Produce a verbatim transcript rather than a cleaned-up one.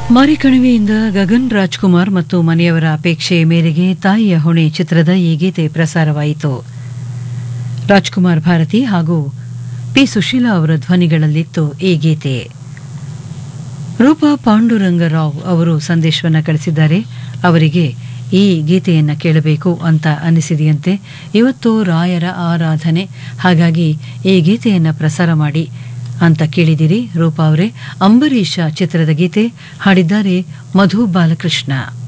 ಮಾರಿಕಣಿವೆಯಿಂದ ಗಗನ್ ರಾಜ್ಕುಮಾರ್ ಮತ್ತು ಮನೆಯವರ ಅಪೇಕ್ಷೆಯ ಮೇರೆಗೆ ತಾಯಿಯ ಹೊಣೆ ಚಿತ್ರದ ಈ ಗೀತೆ ಪ್ರಸಾರವಾಯಿತು. ರಾಜ್ಕುಮಾರ್ ಭಾರತಿ ಹಾಗೂ ಪಿ ಸುಶೀಲಾ ಅವರ ಧ್ವನಿಗಳಲ್ಲಿತ್ತು ಈ ಗೀತೆ. ರೂಪಾ ಪಾಂಡುರಂಗರಾವ್ ಅವರು ಸಂದೇಶವನ್ನು ಕಳಿಸಿದ್ದಾರೆ. ಅವರಿಗೆ ಈ ಗೀತೆಯನ್ನು ಕೇಳಬೇಕು ಅಂತ ಅನಿಸಿದೆಯಂತೆ. ಇವತ್ತು ರಾಯರ ಆರಾಧನೆ, ಹಾಗಾಗಿ ಈ ಗೀತೆಯನ್ನು ಪ್ರಸಾರ ಮಾಡಿ ಅಂತ ಕೇಳಿದಿರಿ ರೂಪಾ ಅವರೇ. ಅಂಬರೀಷ ಚಿತ್ರದ ಗೀತೆ ಹಾಡಿದ್ದಾರೆ ಮಧು ಬಾಲಕೃಷ್ಣ.